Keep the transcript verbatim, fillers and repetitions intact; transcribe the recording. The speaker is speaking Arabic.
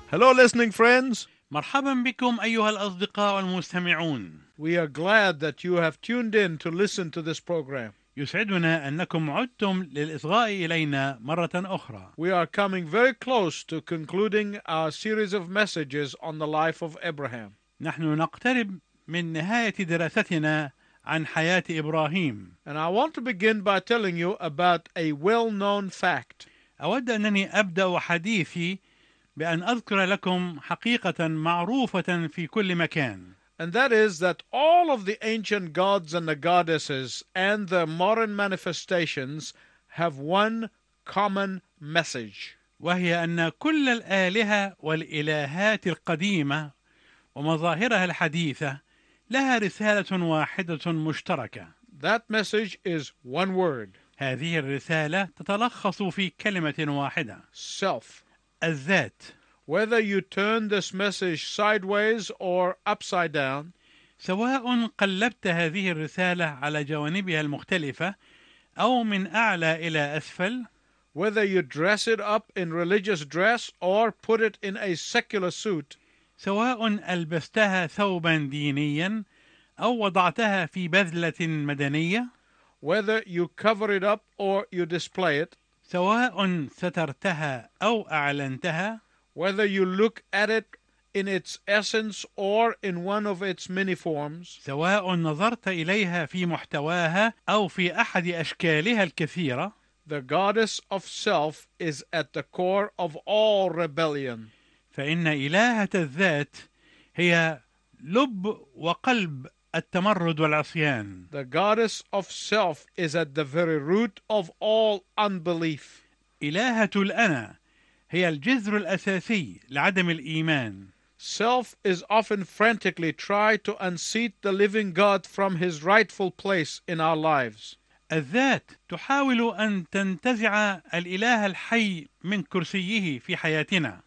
Hello, listening friends. مرحبا بكم أيها الأصدقاء والمستمعون. We are glad that you have tuned in to listen to this program. يسعدنا أنكم عدتم للإصغاء إلينا مرة أخرى. We are coming very close to concluding our series of messages on the life of Abraham. نحن نقترب من نهاية دراستنا عن حياة إبراهيم. And I want to begin by telling you about a well-known fact. أود أنني أبدأ حديثي بأن أذكر لكم حقيقة معروفة في كل مكان. And that is that all of the ancient gods and the goddesses and the modern manifestations have one common message. وهي أن كل الآلهة والإلهات القديمة ومظاهرها الحديثة لها رسالة واحدة مشتركة. That message is one word. هذه الرسالة تتلخص في كلمة واحدة: Self. الذات. Whether you turn this message sideways or upside down, سواء قلبت هذه الرسالة على جوانبها المختلفة أو من أعلى إلى أسفل، whether you dress it up in religious dress or put it in a secular suit, سواء ألبستها ثوبا دينيا أو وضعتها في بذلة مدنية، whether you cover it up or you display it, سواء سترتها أو أعلنتها، whether you look at it in its essence or in one of its many forms, سواء نظرت إليها في محتواها أو في أحد أشكالها الكثيرة، the goddess of self is at the core of all rebellion. فإن إلهة الذات هي لب وقلب التمرد والعصيان. The goddess of self is at the very root of all unbelief. إلهة الأنا هي الجذر الأساسي لعدم الإيمان. Self is often frantically tried to unseat the living God from his rightful place in our lives. الذات تحاول أن تنتزع الإله الحي من كرسيه في حياتنا.